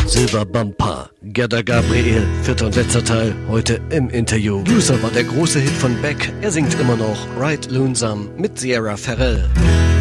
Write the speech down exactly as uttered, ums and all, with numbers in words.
Silber Bumper, Gerda Gabriel, vierter und letzter Teil, heute im Interview. Loser war der große Hit von Beck, er singt immer noch Right Lonesome mit Sierra Ferrell.